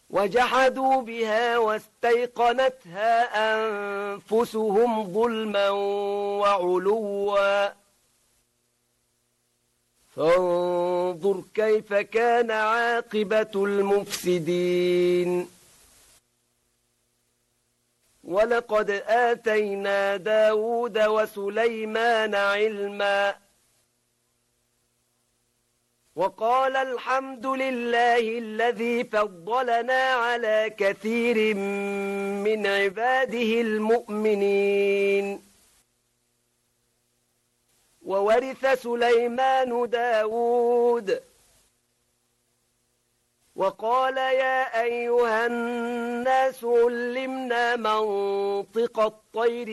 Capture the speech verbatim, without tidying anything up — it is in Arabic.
وجحدوا بها واستيقنتها أنفسهم ظلما وعلوا فانظر كيف كان عاقبة المفسدين ولقد آتينا داود وسليمان علما وقال الحمد لله الذي فضلنا على كثير من عباده المؤمنين وورث سليمان داود وقال يا أيها الناس علمنا منطق الطير